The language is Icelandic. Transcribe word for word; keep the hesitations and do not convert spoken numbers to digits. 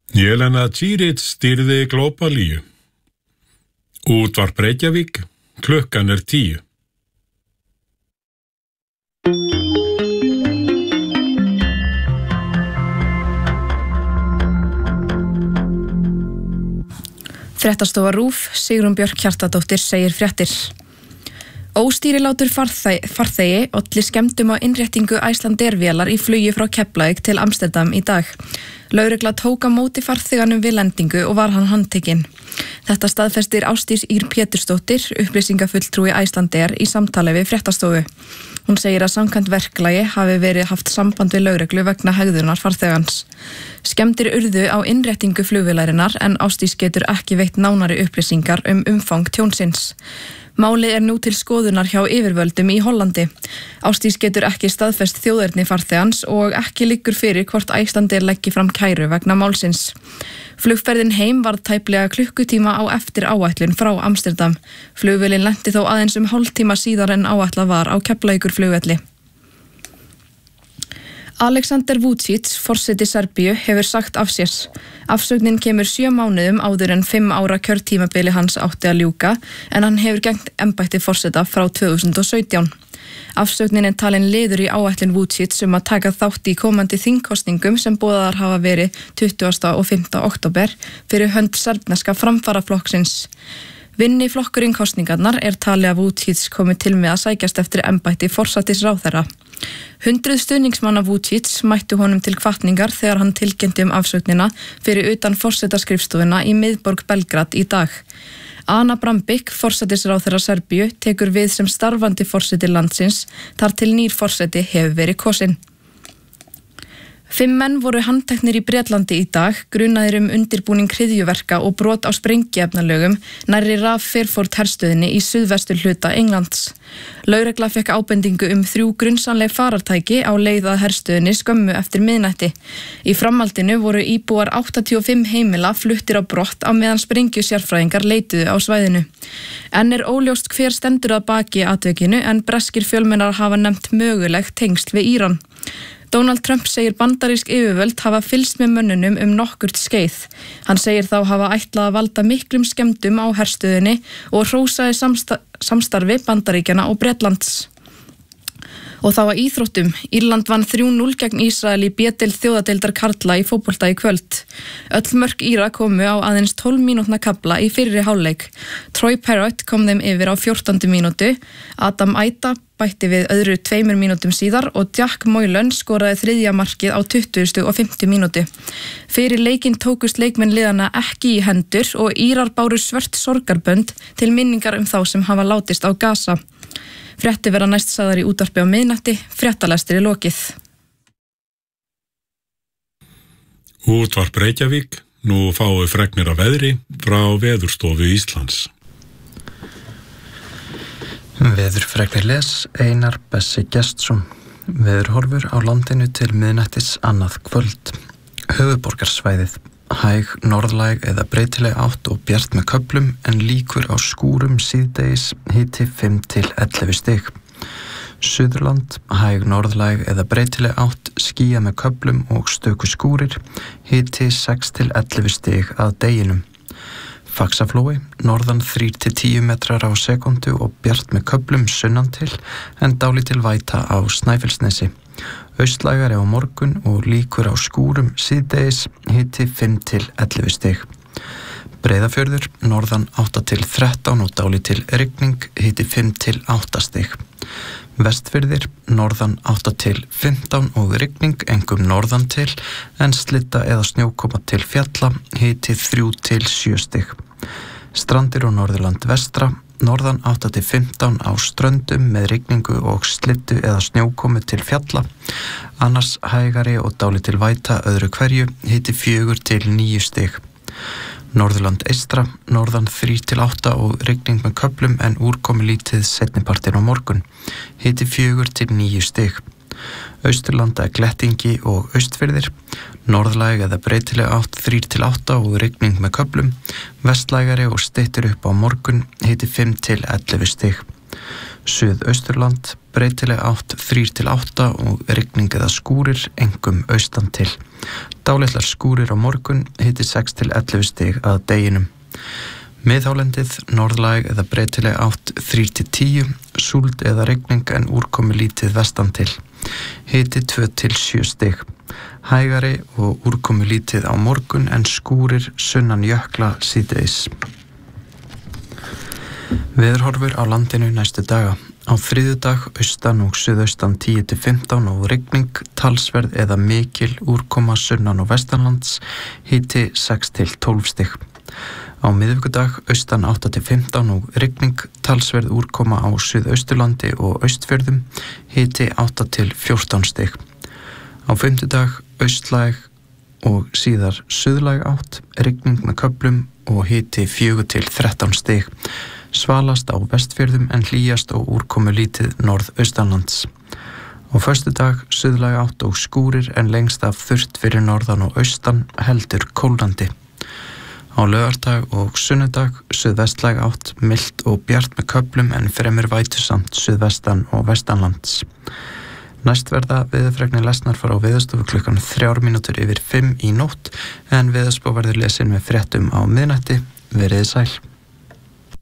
Jelena Djiric stýrði Glóbalíu. Útvarp Reykjavík, klukkan er tíu. Fréttastofa RÚV, Sigrún Björk Hjartardóttir segir fréttir. Óstýrilátur farþegi, farþegi olli skemmdum á innréttingu Icelandair-vélar í flugi frá Keflavík til Amsterdam í dag. Lögregla tók á móti farþeganum við lendingu og var hann handtekinn. Þetta staðfestir Ásdís Ýr Pétursdóttir, upplýsingafulltrúi Icelandair í samtali við fréttastofu. Hún segir að samkvæmt verklagi hafi verið haft samband við lögreglu vegna hegðunar farþegans. Skemmdir urðu á innréttingu flugvélarinnar en Ásdís getur ekki veitt nánari upplýsingar um umfang tjónsins. Málið er nú til skoðunar hjá yfirvöldum í Hollandi. Ásdís getur ekki staðfest þjóðerni farþegans og ekki liggur fyrir hvort Icelandair leggi fram kæru vegna málsins. Flugferðin heim var tæplega klukkutíma á eftir áætlun frá Amsterdam. Flugvélin lenti þó aðeins um hálftíma síðar en áætlað var á Keflavíkurflugvelli. Aleksandar Vučić, forseti Serbíu, hefur sagt af sér. Afsögnin kemur sjö mánuðum áður en fimm ára kjörtímabili hans átti að ljúka, en hann hefur gegnt embætti forseta frá tvö þúsund og sautján. Afsögnin er talin liður í áætlun Vučić um að taka þátt í komandi þingkosningum sem boðaðar hafa verið tuttugasta og fimmta október fyrir hönd serbneska framfaraflokksins. Vinni flokkurinn kosningarnar er talið að Vučić komi til með að sækjast eftir embætti forsætisráðherra. Hundruð stuðningsmanna Vučić mættu honum til hvatningar þegar hann tilkynnti um afsögnina fyrir utan forsetaskrifstofuna í miðborg Belgrad í dag. Ana Brnabić, forsætisráðherra Serbíu, tekur við sem starfandi forseti landsins þar til nýr forseti hefur verið kosinn. Fimm menn voru handteknir í Bretlandi í dag, grunaðir um undirbúning hryðjuverka og brot á sprengiefnalögum nærri Raf Fairford herstöðinni í suðvestur hluta Englands. Lögregla fekk ábendingu um þrjú grunsamleg farartæki á leið að herstöðinni skömmu eftir miðnætti. Í framhaldinu voru íbúar áttatíu og fimm heimila fluttir á brott á meðan sprengjusérfræðingar leituðu á svæðinu. Enn er óljóst hver stendur að baki atvikinu en breskir fjölmiðlar hafa nefnt mögulegt tengsl við Íran. Donald Trump segir bandarísk yfirvöld hafa fylgst með mönnunum um nokkurt skeið. Hann segir þá hafa ætlað að valda miklum skemmdum á herstöðinni og hrósaði samsta- samstarfi Bandaríkjanna og Bretlands. Og þá að íþróttum. Írland vann þrjú núll gegn Ísrael í B-deild þjóðadeildar karla í fótbolta í kvöld. Öll mörk Íra komu á aðeins tólf mínútna kafla í fyrri hálfleik. Troy Parrott kom þeim yfir á fjórtándu mínútu, Adam Aita bætti við öðru tveimur mínútum síðar og Jack Moylan skoraði þriðja markið á tuttugustu og fimmtu mínútu. Fyrir leikinn tókust leikmenn liðana ekki í hendur og Írar báru svört sorgarbönd til minningar um þá sem hafa látist á Gaza. Frétti verða næst sagðar í útvarpi á miðnætti, fréttalestir er lokið. Útvarp Reykjavík, nú fáum við fregnir af veðri frá Veðurstofu Íslands. Veðurfregnir les Einar Bessi Gestsson. Veðurhorfur á landinu til miðnættis annað kvöld. Höfuðborgarsvæðið. Hæg norðlæg eða breytileg átt og bjart með köflum en líkur á skúrum síðdegis, hiti fimm til ellefu stig. Suðurland, hæg norðlæg eða breytileg átt, skýja með köflum og stöku skúrir, hiti sex til ellefu stig að deginum. Faxaflói, norðan þrír til tíu metrar á sekundu og bjart með köflum sunnan til en dálítil væta á Snæfellsnesi. Austlægari á morgun og líkur á skúrum síðdegis, hiti fimm til ellefu stig. Breiðafjörður, norðan átta til þrettán og dálítil rigning, hiti fimm til átta stig. Vestfirðir, norðan átta til fimmtán og rigning, engum norðan til, en slitta eða snjókoma til fjalla, hiti þrjú til sjö stig. Strandir og Norðurland vestra, norðan átta til fimmtán á ströndum með rigningu og slittu eða snjókomu til fjalla, annars hægari og dálítil væta öðru hverju, hiti fjögur til níu stig. Norðurland eystra, norðan þrír til átta og rigning með köflum en úrkomi lítið seinnipartinn á morgun, hiti fjögur til níu stig. Austurlanda glettingi og austfirðir, norðlæg eða breytileg átt þrír til átta og rigning með köflum, vestlægari og styttir upp á morgun, hiti fimm til ellefu stig. Suðausturland, breytileg átt þrír til átta og rigning eða skúrir, einkum austan til. Dálitlar skúrir á morgun, hiti sex til ellefu stig að deginum. Miðhálendið, norðlæg eða breytileg átt þrír til tíu, súld eða rigning en úrkomu lítið vestan til. Hiti tvö til sjö stig. Hægari og úrkomu lítið á morgun en skúrir sunnan jökla síðdegis. Veðurhorfur á landinu næstu daga. Á þriðjudag austan og suðaustan tíu til fimmtán og rigning, talsverð eða mikil úrkoma sunnan og vestanlands, hiti sex til tólf stig. Á miðvikudag austan átta til fimmtán og rigning, talsverð úrkoma á suðausturlandi og austfjörðum, hiti átta til fjórtán stig. Á fimmtudag austlæg og síðar suðlæg átt, rigning með köflum og hiti fjögur til þrettán stig. Svalast á vestfjörðum en hlýjast og úrkomu lítið norðaustanlands. Á föstudag suðlæg átt og skúrir en lengst af þurrt fyrir norðan og austan, heldur kólnandi. Á laugardag og sunnudag suðvestlæg átt, milt og bjart með köflum en fremur vætusamt suðvestan og vestanlands. Næst verða veðurfregnir lesnar fara á Veðurstofu klukkan þrjár mínútur yfir fimm í nótt en Veðurspá verður lesin með fréttum á miðnætti. Veriði sæl.